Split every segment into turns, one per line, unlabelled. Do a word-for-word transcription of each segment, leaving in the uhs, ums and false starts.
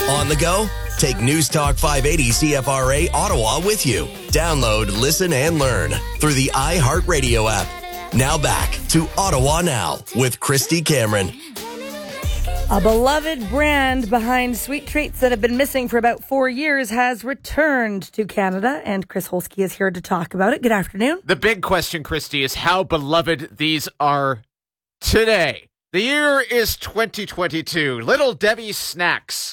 On the go? Take News Talk five eighty C F R A Ottawa with you. Download, listen, and learn through the iHeartRadio app. Now back to Ottawa Now with Christy Cameron.
A beloved brand behind sweet treats that have been missing for about four years has returned to Canada, and Chris Holsky is here to talk about it. Good afternoon.
The big question, Christy, is how beloved these are today. The year is twenty twenty-two. Little Debbie snacks,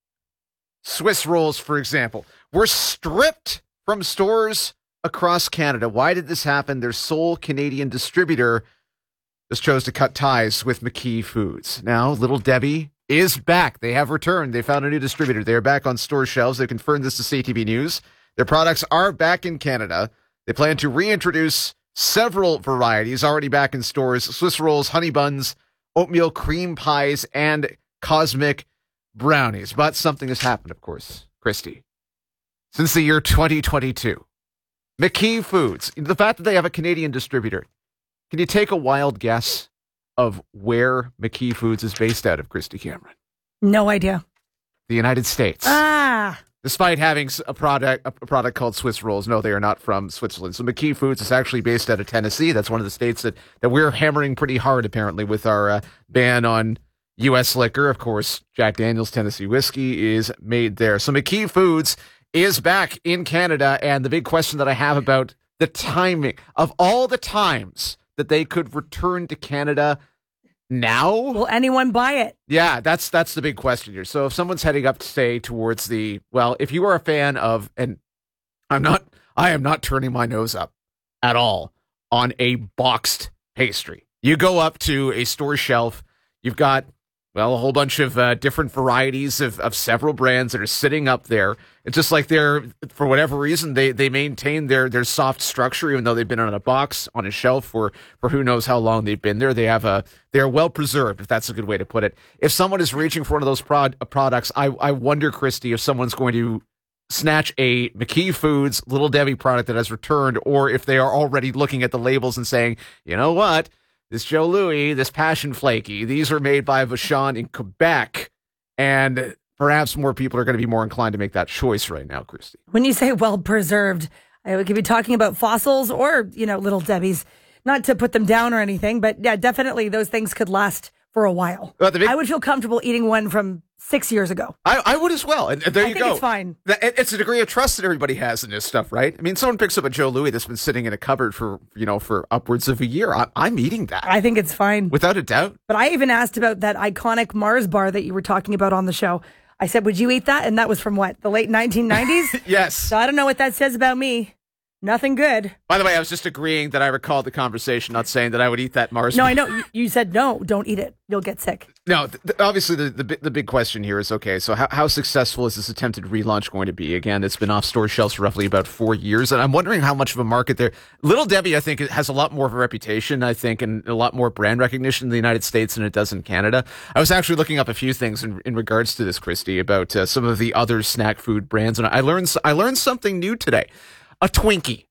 Swiss rolls, for example, were stripped from stores across Canada. Why did this happen? Their sole Canadian distributor just chose to cut ties with McKee Foods. Now, Little Debbie is back. They have returned. They found a new distributor. They are back on store shelves. They confirmed this to C T V News. Their products are back in Canada. They plan to reintroduce several varieties already back in stores: Swiss rolls, honey buns, oatmeal cream pies, and cosmic brownies. But something has happened, of course, Christy. Since the year twenty twenty-two, McKee Foods, the fact that they have a Canadian distributor, can you take a wild guess of where McKee Foods is based out of, Christy Cameron?
No idea.
The United States.
Ah.
Despite having a product, a product called Swiss rolls, no, they are not from Switzerland. So McKee Foods is actually based out of Tennessee. That's one of the states that, that we're hammering pretty hard, apparently, with our uh, ban on U S liquor. Of course, Jack Daniel's Tennessee whiskey is made there. So McKee Foods is back in Canada, and the big question that I have about the timing of all the times that they could return to Canada now.
Will anyone buy it?
Yeah, that's that's the big question here. So if someone's heading up, say, towards the, well, if you are a fan of, and I'm not, I am not turning my nose up at all on a boxed pastry. You go up to a store shelf, you've got, well, a whole bunch of uh, different varieties of, of several brands that are sitting up there. It's just like they're, for whatever reason, they they maintain their their soft structure, even though they've been on a box, on a shelf for, for who knows how long they've been there. They have a, they're well preserved, if that's a good way to put it. If someone is reaching for one of those prod, uh, products, I, I wonder, Christy, if someone's going to snatch a McKee Foods Little Debbie product that has returned, or if they are already looking at the labels and saying, you know what? This Joe Louis, this Passion Flaky, these are made by Vachon in Quebec, and perhaps more people are going to be more inclined to make that choice right now, Christy.
When you say well-preserved, I could be talking about fossils or, you know, Little Debbie's. Not to put them down or anything, but yeah, definitely those things could last for a while.
Well, the big-
I would feel comfortable eating one from six years ago.
I, I would as well. And there
I
you
think
go.
It's fine.
It's a degree of trust that everybody has in this stuff, right? I mean, someone picks up a Joe Louis that's been sitting in a cupboard for, you know, for upwards of a year. I, I'm eating that.
I think it's fine.
Without a doubt.
But I even asked about that iconic Mars bar that you were talking about on the show. I said, would you eat that? And that was from what? The late nineteen nineties?
Yes.
So I don't know what that says about me. Nothing good.
By the way, I was just agreeing that I recalled the conversation, not saying that I would eat that Mars.
No, I know. You, you said, no, don't eat it. You'll get sick.
No, th- th- obviously the, the the big question here is, okay, so how, how successful is this attempted relaunch going to be? Again, it's been off store shelves for roughly about four years, and I'm wondering how much of a market there. Little Debbie, I think, has a lot more of a reputation, I think, and a lot more brand recognition in the United States than it does in Canada. I was actually looking up a few things in, in regards to this, Christy, about uh, some of the other snack food brands, and I learned I learned something new today. A Twinkie.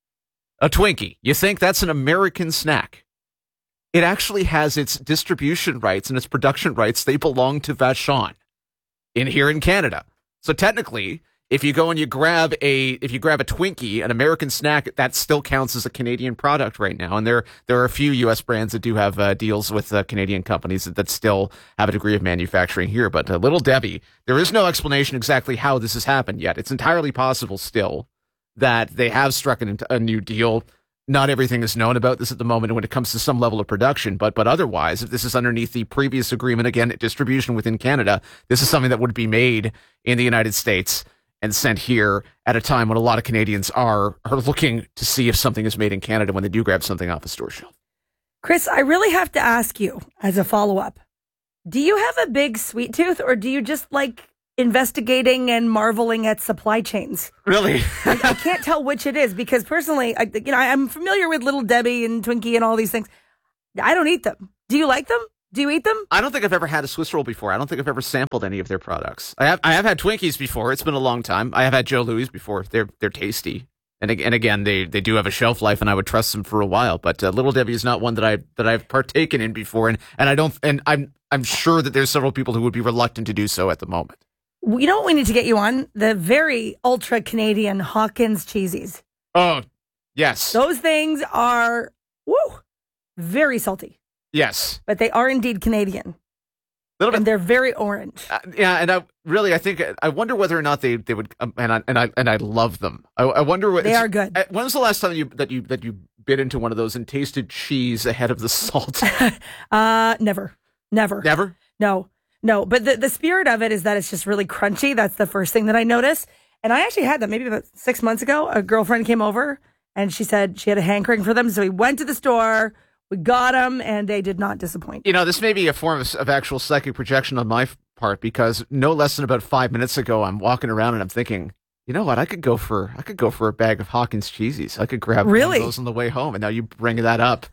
A Twinkie. You think that's an American snack? It actually has its distribution rights and its production rights. They belong to Vachon in here in Canada. So technically, if you go and you grab a if you grab a Twinkie, an American snack, that still counts as a Canadian product right now. And there there are a few U S brands that do have uh, deals with uh, Canadian companies that, that still have a degree of manufacturing here. But uh, Little Debbie, there is no explanation exactly how this has happened yet. It's entirely possible still that they have struck an, a new deal. Not everything is known about this at the moment when it comes to some level of production, but but otherwise, if this is underneath the previous agreement, again, distribution within Canada, this is something that would be made in the United States and sent here at a time when a lot of Canadians are, are looking to see if something is made in Canada when they do grab something off a store shelf.
Chris, I really have to ask you as a follow-up, do you have a big sweet tooth, or do you just like investigating and marveling at supply chains?
Really?
I, I can't tell which it is, because personally, I, you know, I'm familiar with Little Debbie and Twinkie and all these things. I don't eat them. Do you like them? Do you eat them?
I don't think I've ever had a Swiss roll before. I don't think I've ever sampled any of their products. I have I have had Twinkies before. It's been a long time. I have had Joe Louis before. They're they're tasty. And, and again, they, they do have a shelf life, and I would trust them for a while. But uh, Little Debbie is not one that I that I've partaken in before, and, and I don't and I'm I'm sure that there's several people who would be reluctant to do so at the moment.
You know what we need to get you on? The very ultra Canadian Hawkins cheesies.
Oh, yes.
Those things are, woo, very salty.
Yes.
But they are indeed Canadian.
Little bit.
And they're very orange.
Uh, yeah, and I really, I think, I wonder whether or not they, they would, um, and I and I and I love them. I, I wonder what
they are good.
Uh, when was the last time you that you that you bit into one of those and tasted cheese ahead of the salt?
uh, never, never,
never.
No, no. But the the spirit of it is that it's just really crunchy. That's the first thing that I noticed. And I actually had them maybe about six months ago. A girlfriend came over and she said she had a hankering for them, so we went to the store. We got them, and they did not disappoint.
You know, this may be a form of, of actual psychic projection on my part, because no less than about five minutes ago, I'm walking around and I'm thinking, you know what? I could go for I could go for a bag of Hawkins cheesies. I could grab
really?
one of those on the way home, and now you bring that up.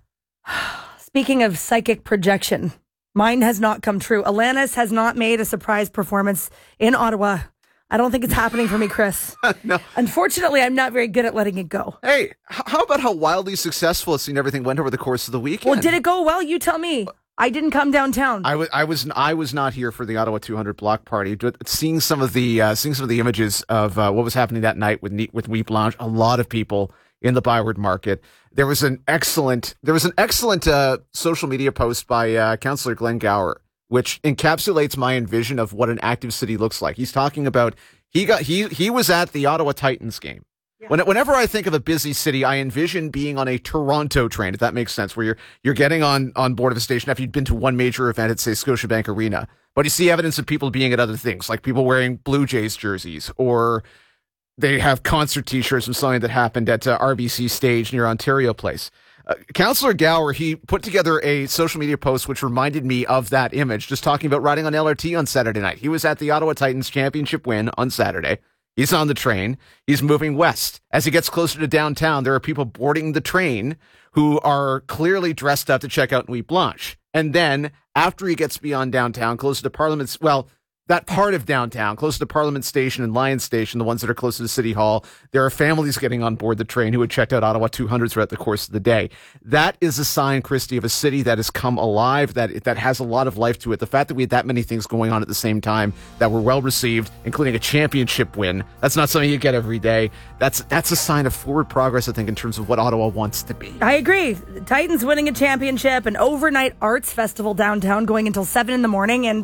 Speaking of psychic projection, mine has not come true. Alanis has not made a surprise performance in Ottawa. I don't think it's happening for me, Chris.
No.
Unfortunately, I'm not very good at letting it go.
Hey, h- how about how wildly successful it seemed everything went over the course of the weekend?
Well, did it go well? You tell me. I didn't come downtown.
I was, I was, I was not here for the Ottawa two hundred block party. But seeing some of the, uh, seeing some of the images of uh, what was happening that night with with Nuit Blanche, a lot of people in the Byward Market. There was an excellent, there was an excellent uh, social media post by uh, Councillor Glenn Gower, which encapsulates my envision of what an active city looks like. He's talking about he got he he was at the Ottawa Titans game. Yeah. When, whenever I think of a busy city, I envision being on a Toronto train, if that makes sense, where you're you're getting on on board of a station after you've been to one major event at, say, Scotiabank Arena. But you see evidence of people being at other things, like people wearing Blue Jays jerseys, or they have concert T-shirts from something that happened at uh, R B C Stage near Ontario Place. Uh, Councillor Gower, he put together a social media post which reminded me of that image, just talking about riding on L R T on Saturday night. He was at the Ottawa Titans championship win on Saturday. He's on the train. He's moving west. As he gets closer to downtown, there are people boarding the train who are clearly dressed up to check out Nuit Blanche. And then after he gets beyond downtown, closer to Parliament's, well, that part of downtown, close to Parliament Station and Lion Station, the ones that are close to the City Hall, there are families getting on board the train who had checked out Ottawa two hundred throughout the course of the day. That is a sign, Christy, of a city that has come alive, that that has a lot of life to it. The fact that we had that many things going on at the same time that were well received, including a championship win, that's not something you get every day. That's that's a sign of forward progress, I think, in terms of what Ottawa wants to be.
I agree. The Titans winning a championship, an overnight arts festival downtown going until seven in the morning, and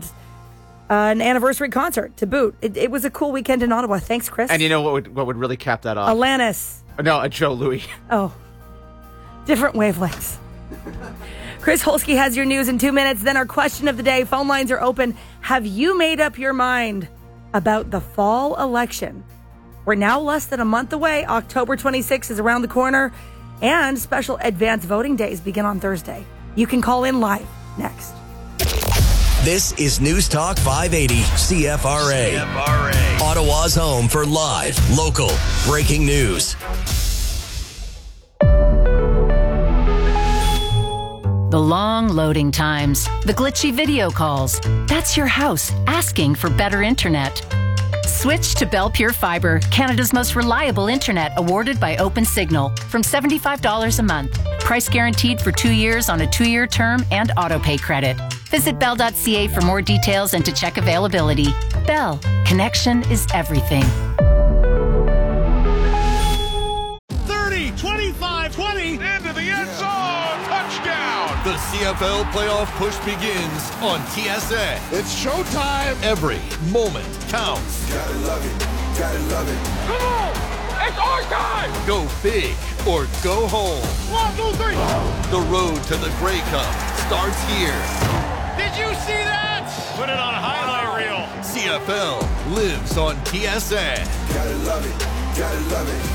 Uh, an anniversary concert to boot. It, it was a cool weekend in Ottawa. Thanks, Chris.
And you know what would what would really cap that off?
Alanis.
No, a Joe Louis.
Oh, different wavelengths. Chris Holsky has your news in two minutes. Then our question of the day. Phone lines are open. Have you made up your mind about the fall election? We're now less than a month away. October twenty-sixth is around the corner, and special advance voting days begin on Thursday. You can call in live next.
This is News Talk five eighty C F R A. C F R A. Ottawa's home for live, local, breaking news.
The long loading times, the glitchy video calls. That's your house asking for better internet. Switch to Bell Pure Fiber, Canada's most reliable internet, awarded by OpenSignal, from seventy-five dollars a month. Price guaranteed for two years on a two-year term and autopay credit. Visit bell dot c a for more details and to check availability. Bell, connection is everything.
thirty, twenty-five, twenty, into the end zone, touchdown!
The C F L playoff push begins on T S N.
It's showtime!
Every moment counts.
Gotta love it, gotta love it.
Come on! It's our time!
Go big or go home.
One, two, three!
The road to the Grey Cup starts here.
Did you see that? Put it on a highlight reel.
C F L lives on T S N.
Gotta love it, gotta love it.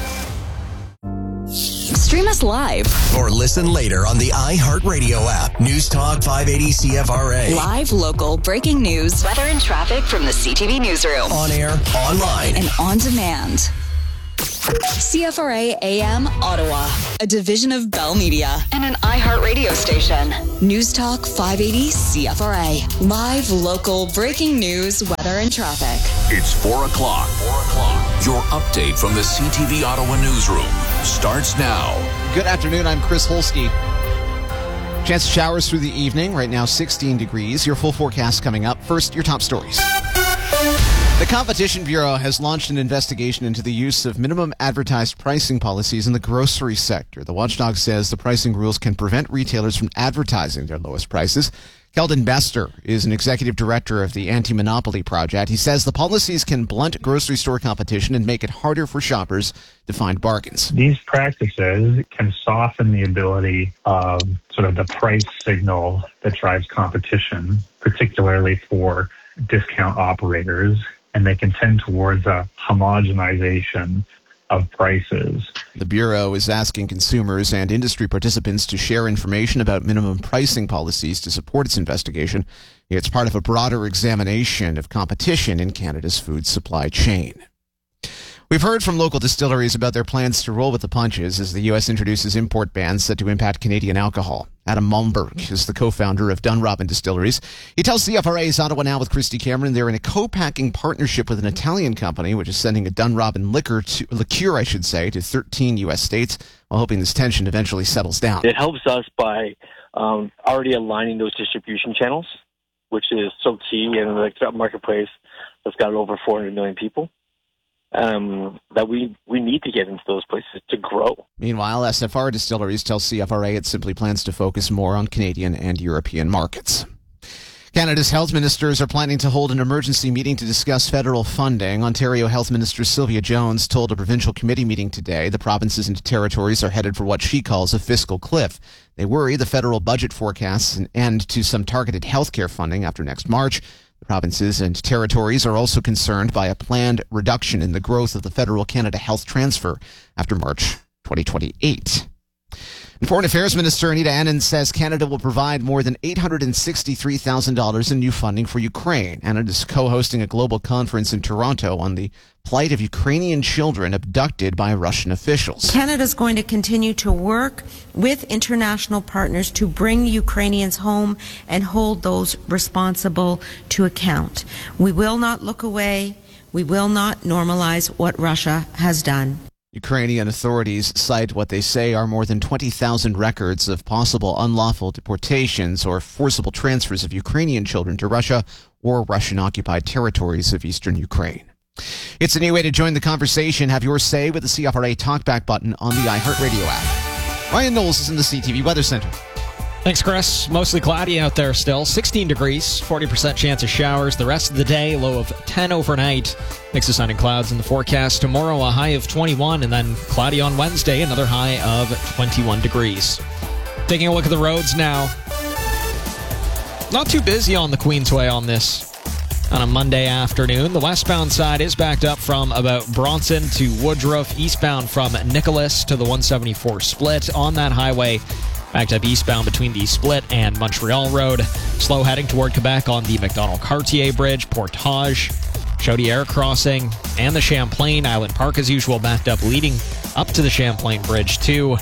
Stream us live
Or listen later on the iHeartRadio app. News Talk five eighty C F R A.
live, local, breaking news, weather and traffic from the C T V newsroom,
On air, online.
and on demand. C F R A A M Ottawa, a division of Bell Media and an iHeart radio station. News Talk five eighty C F R A. Live, local, breaking news, weather and traffic.
It's four o'clock. Four o'clock. Your update from the C T V Ottawa newsroom starts now.
Good afternoon. I'm Chris Holsky. Chance of showers through the evening. Right now, sixteen degrees. Your full forecast coming up. First, your top stories. The Competition Bureau has launched an investigation into the use of minimum advertised pricing policies in the grocery sector. The watchdog says the pricing rules can prevent retailers from advertising their lowest prices. Keldon Bester is an executive director of the Anti-Monopoly Project. He says the policies can blunt grocery store competition and make it harder for shoppers to find bargains.
These practices can soften the ability of sort of the price signal that drives competition, particularly for discount operators, and they can tend towards a homogenization of prices.
The Bureau is asking consumers and industry participants to share information about minimum pricing policies to support its investigation. It's part of a broader examination of competition in Canada's food supply chain. We've heard from local distilleries about their plans to roll with the punches as the U S introduces import bans set to impact Canadian alcohol. Adam Malmberg is the co-founder of Dunrobin Distilleries. He tells C F R A's Ottawa Now with Christy Cameron they're in a co-packing partnership with an Italian company, which is sending a Dunrobin liquor to, liqueur, I should say, to thirteen U S states, while hoping this tension eventually settles down.
It helps us by um, already aligning those distribution channels, which is so key in the marketplace that's got over four hundred million people. Um, that we, we need to get into those places to grow.
Meanwhile, S F R Distilleries tells C F R A it simply plans to focus more on Canadian and European markets. Canada's health ministers are planning to hold an emergency meeting to discuss federal funding. Ontario Health Minister Sylvia Jones told a provincial committee meeting today the provinces and territories are headed for what she calls a fiscal cliff. They worry the federal budget forecasts an end to some targeted health care funding after next March. The provinces and territories are also concerned by a planned reduction in the growth of the federal Canada Health Transfer after March twenty twenty-eight. And Foreign Affairs Minister Anita Anand says Canada will provide more than eight hundred sixty-three thousand dollars in new funding for Ukraine. Anand is co-hosting a global conference in Toronto on the plight of Ukrainian children abducted by Russian officials.
Canada is going to continue to work with international partners to bring Ukrainians home and hold those responsible to account. We will not look away. We will not normalize what Russia has done.
Ukrainian authorities cite what they say are more than twenty thousand records of possible unlawful deportations or forcible transfers of Ukrainian children to Russia or Russian-occupied territories of eastern Ukraine. It's a new way to join the conversation. Have your say with the C F R A Talkback button on the iHeartRadio app. Ryan Knowles is in the C T V Weather Center.
Thanks, Chris. Mostly cloudy out there still. sixteen degrees, forty percent chance of showers. The rest of the day, low of ten overnight. Mix of sun and clouds in the forecast. Tomorrow, a high of twenty-one, and then cloudy on Wednesday, another high of twenty-one degrees. Taking a look at the roads now. Not too busy on the Queensway on this on a Monday afternoon. The westbound side is backed up from about Bronson to Woodruff. Eastbound from Nicholas to the one seventy-four split on that highway. Backed up eastbound between the Split and Montreal Road. Slow heading toward Quebec on the Macdonald-Cartier Bridge, Portage, Chaudière Crossing, and the Champlain. Island Park, as usual, backed up leading up to the Champlain Bridge, too.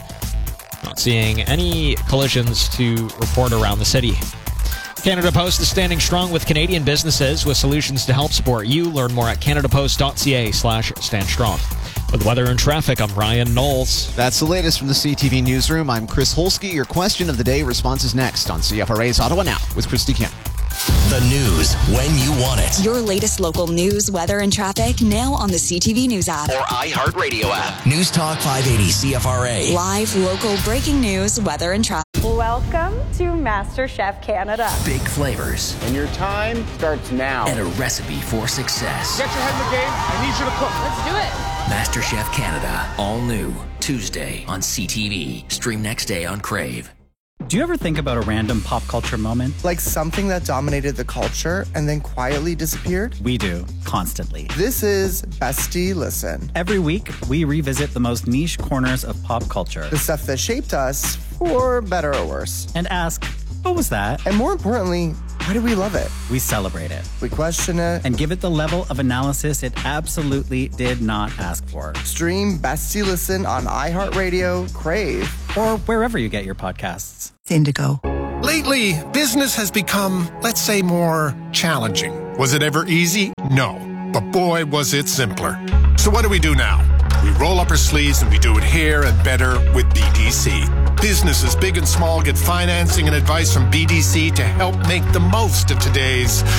Not seeing any collisions to report around the city. Canada Post is standing strong with Canadian businesses with solutions to help support you. Learn more at canadapost.ca slash stand strong. With weather and traffic, I'm Ryan Knowles.
That's the latest from the C T V Newsroom. I'm Chris Holsky. Your question of the day response is next on C F R A's Ottawa Now with Christy Kim.
The news when you want it.
Your latest local news, weather, and traffic now on the C T V News app.
Or iHeartRadio app. News Talk five eighty C F R A.
Live, local, breaking news, weather, and traffic.
Welcome to MasterChef Canada.
Big flavors.
And your time starts now.
And a recipe for success.
Get your head in the game. I need you to cook.
Let's do it.
MasterChef Canada. All new. Tuesday on C T V. Stream next day on Crave.
Do you ever think about a random pop culture moment?
Like something that dominated the culture and then quietly disappeared?
We do, constantly.
This is Bestie Listen.
Every week, we revisit the most niche corners of pop culture.
The stuff that shaped us, for better or worse.
And ask, what was that?
And more importantly, why do we love it?
We celebrate it.
We question it.
And give it the level of analysis it absolutely did not ask for.
Stream Bestie Listen on iHeartRadio, Crave,
or wherever you get your podcasts.
Indigo.
Lately, business has become, let's say, more challenging. Was it ever easy? No. But boy, was it simpler. So what do we do now? We roll up our sleeves and we do it here and better with B D C. Businesses big and small get financing and advice from B D C to help make the most of today's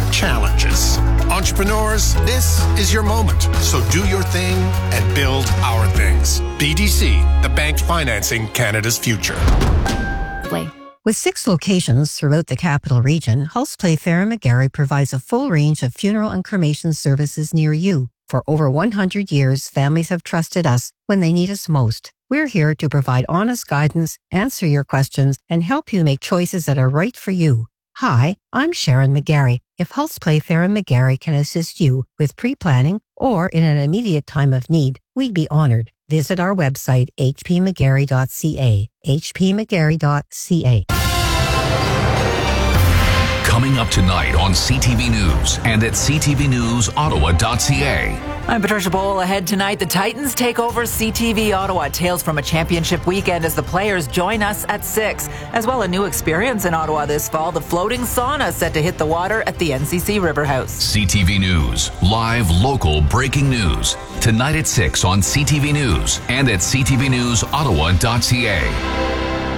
challenges. Entrepreneurs, this is your moment. So do your thing and build our things. B D C, the bank financing Canada's future.
With six locations throughout the capital region, Hulse Playfair and McGarry provides a full range of funeral and cremation services near you. For over one hundred years, families have trusted us when they need us most. We're here to provide honest guidance, answer your questions, and help you make choices that are right for you. Hi, I'm Sharon McGarry. If Hulse Playfair and McGarry can assist you with pre-planning or in an immediate time of need, we'd be honored. Visit our website, h p mcgarry dot c a, h p mcgarry dot c a.
Coming up tonight on C T V News and at c t v news ottawa dot c a.
I'm Patricia Bowl. Ahead tonight, the Titans take over C T V Ottawa. Tales from a championship weekend as the players join us at six. As well, a new experience in Ottawa this fall, the floating sauna set to hit the water at the N C C River House.
C T V News, live local breaking news. Tonight at six on C T V News and at c t v news ottawa dot c a.